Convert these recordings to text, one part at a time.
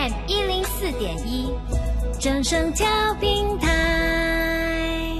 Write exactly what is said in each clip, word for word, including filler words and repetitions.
M 一零四点一，正声调频台。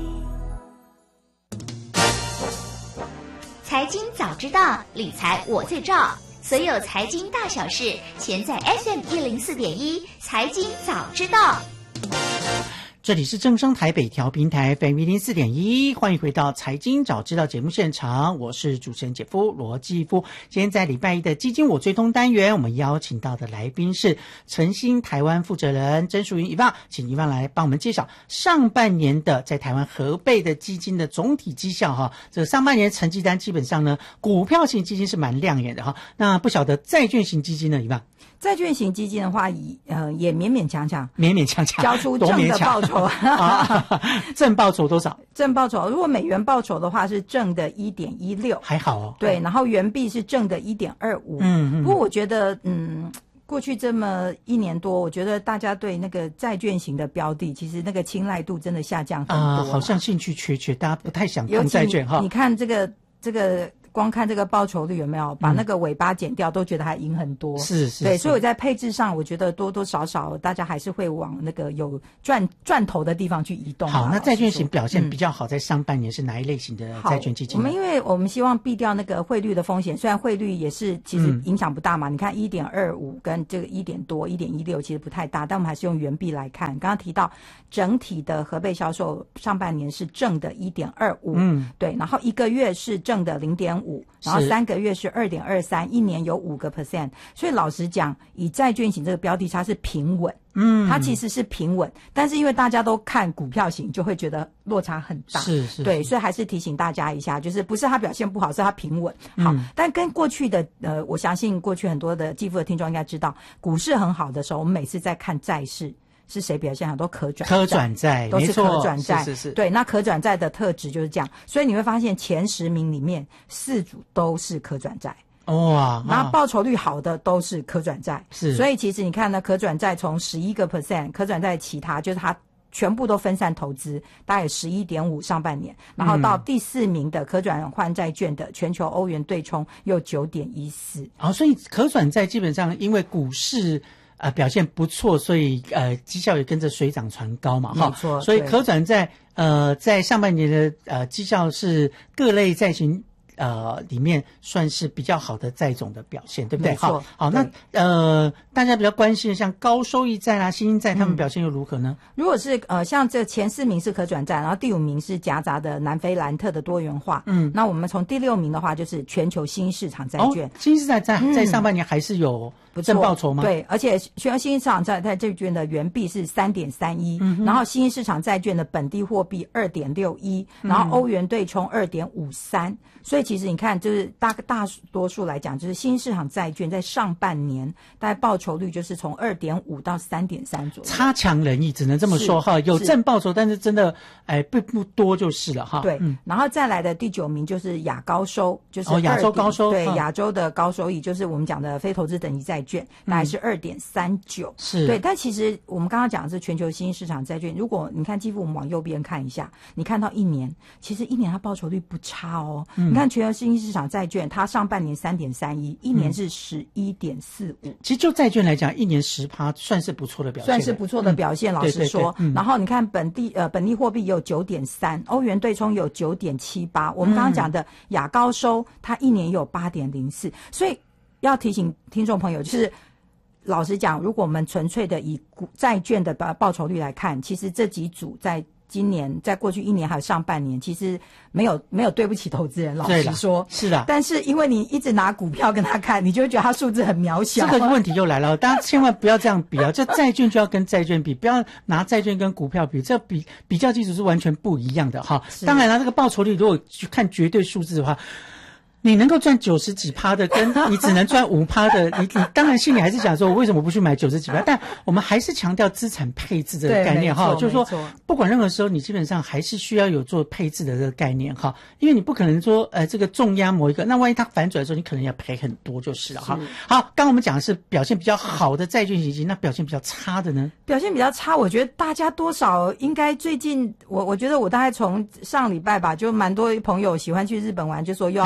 财经早知道，理财我最照。所有财经大小事，全在 F M 一零四点一财经早知道。 这里是正声台北调频台 F M 一零四点一，欢迎回到财经早知道节目现场，我是主持人姐夫罗继夫。今天在礼拜一的基金我追通单元，我们邀请到的来宾是晨星台湾负责人曾淑云一旺，请一旺来帮我们介绍上半年的在台湾核备的基金的总体绩效哈。这个上半年成绩单基本上呢，股票型基金是蛮亮眼的哈。那不晓得债券型基金呢，一旺？ 债券型基金的话，呃，也勉勉强强， 勉勉强强交出正的报酬啊，正报酬多少？ 正报酬，如果美元报酬的话是正的 一点一六， 还好哦。 对，然后元币是正的 一点二五。嗯嗯。不过我觉得，嗯，过去这么一年多，我觉得大家对那个债券型的标的，其实那个青睐度真的下降很多啊， 好像兴趣缺缺，大家不太想碰债券哈。 你看这个这个。光看这个报酬率有没有把那个尾巴剪掉，嗯、都觉得还赢很多。 是是， 对，所以我在配置上，我觉得多多少少大家还是会往那个有赚赚头的地方去移动。 好，那债券型表现比较好，在上半年是哪一类型的债券基金？ 我们因为我们希望避掉那个汇率的风险，虽然汇率也是其实影响不大嘛，嗯、你看一点二五跟这个一点多一点一六其实不太大，但我们还是用元币来看。刚刚提到整体的核备销售上半年是正的一点二五，嗯，对，然后一个月是正的零点五，然后三个月是 二点二三， 一年有 百分之五， 所以老实讲，以债券型这个标的它是平稳，嗯，它其实是平稳，但是因为大家都看股票型，就会觉得落差很大， 是是， 对，所以还是提醒大家一下，就是不是它表现不好，是它平稳。好，嗯、但跟过去的呃，我相信过去很多的继父的听众应该知道，股市很好的时候，我们每次在看债市。是谁表现好？都可转债， 可转债都是可转债， 是是是。 对，那可转债的特质就是这样，所以你会发现前十名里面四组都是可转债。 哇， 然后报酬率好的都是可转债， 是。 所以其实你看呢，可转债从十一个 percent， 可转债其他就是它全部都分散投资，大概有 十一点五 上半年，然后到第四名的可转换债券的全球欧元对冲又 九点一四。 哦，所以可转债基本上因为股市呃，表现不错，所以呃，绩效也跟着水涨船高嘛，哈， 没错。 所以可转债呃，在上半年的呃绩效是各类债型呃里面算是比较好的债种的表现，对不对？ 没错。 好，那呃，大家比较关心的像高收益债啦、新兴债，他们表现又如何呢？ 嗯、如果是呃，像这前四名是可转债，然后第五名是夹杂的南非兰特的多元化，嗯，那我们从第六名的话就是全球新市场债券， 哦、新市场在在上半年还是有。正报酬吗？ 对，而且全球新兴市场债债券的元币是 三点三一， 然后新兴市场债券的本地货币 二点六一， 然后欧元对冲 二点五三， 所以其实你看就是大大多数来讲，就是新兴市场债券在上半年大概报酬率就是从 二点五 到 三点三 左右， 差强人意，只能这么说哈。有正报酬，但是真的哎并不多就是了哈。 对、嗯，然后再来的第九名就是亚高收，就是哦亚洲高收， 对、嗯、亚洲的高收益，就是我们讲的非投资等级债券，大概是 二点三九， 是对。但其实我们刚刚讲的是全球新兴市场债券，如果你看继父，我们往右边看一下，你看到一年，其实一年它报酬率不差哦。嗯、你看全球新兴市场债券，它上半年 三点三一， 一年是 十一点四五、嗯。 其实就债券来讲，一年 百分之十 算是不错的表现， 算是不错的表现。嗯、老实说， 对对对嗯、 然后你看本地呃本地货币有 九点三， 欧元对冲有 九点七八， 我们刚刚讲的亚高收，它一年有 八点零四， 所以要提醒听众朋友就是。老实讲，如果我们纯粹的以股债券的报酬率来看，其实这几组在今年、在过去一年还有上半年，其实没有没有对不起投资人。老实说， 是的。 但是因为你一直拿股票跟他看，你就会觉得他数字很渺小。 这个问题又来了，大家千万不要这样比啊！这债券就要跟债券比，不要拿债券跟股票比，这比比较基础是完全不一样的哈。当然了，这个报酬率如果去看绝对数字的话。你能够赚九十几趴的，跟你只能赚五趴的，你你当然心里还是想说，我为什么不去买九十几趴？但我们还是强调资产配置这个概念哈，就是说，不管任何时候，你基本上还是需要有做配置的这个概念哈，因为你不可能说，呃，这个重压某一个，那万一它反转的时候，你可能要赔很多就是了哈。好，刚刚我们讲的是表现比较好的债券基金，那表现比较差的呢？ 表现比较差，我觉得大家多少应该最近，我我觉得我大概从上礼拜吧，就蛮多朋友喜欢去日本玩，就说又要换日元。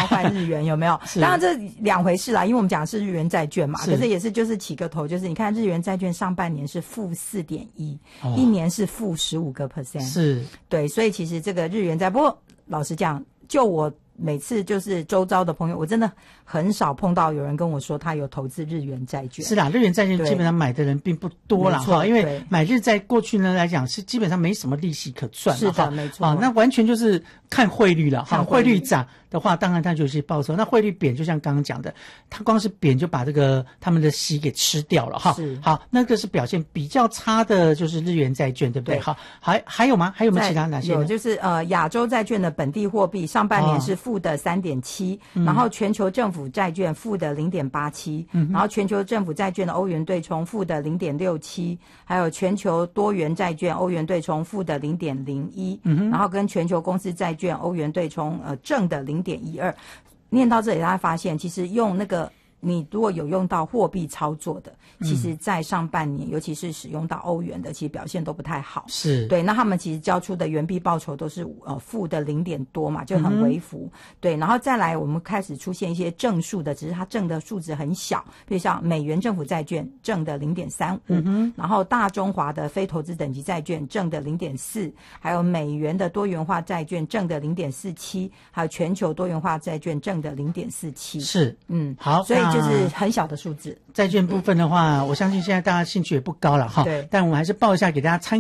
元，有没有？当然这两回事啦，因为我们讲的是日元债券嘛，可是也是就是起个头，就是你看日元债券上半年是负四点一，一年是负十五个 percent， 是， 对，所以其实这个日元债，不过老实讲，就我每次就是周遭的朋友，我真的很少碰到有人跟我说他有投资日元债券。 是啦，日元债券基本上买的人并不多啦哈，因为买日债过去呢来讲是基本上没什么利息可赚了哈。 是的，没错。 啊，那完全就是看汇率了哈，汇率涨的话，当然它就是报酬；那汇率贬，就像刚刚讲的，它光是贬就把这个他们的息给吃掉了哈。 是。 好，那个是表现比较差的，就是日元债券，对不对？好，还还有吗？还有没有其他哪些呢？ 有，就是呃，亚洲债券的本地货币上半年是负的三点七，然后全球政府债券负的零点八七，然后全球政府债券的欧元对冲负的零点六七，还有全球多元债券欧元对冲负的零点零一，然后跟全球公司债券欧元对冲呃正的零点一二。念到这里，大家发现其实用那个。你如果有用到货币操作的，其实在上半年、嗯、尤其是使用到欧元的，其实表现都不太好。 是， 对，那他们其实交出的元币报酬都是呃负的零点多嘛，就很微幅、嗯、对，然后再来我们开始出现一些正数的，只是它正的数值很小，比如像美元政府债券正的零点三五，然后大中华的非投资等级债券正的零点四，还有美元的多元化债券正的零点四七，还有全球多元化债券正的零点四七。 是， 嗯， 好， 所以就是很小的数字。 债券部分的话，我相信现在大家兴趣也不高了哈， 对， 但我们还是报一下给大家参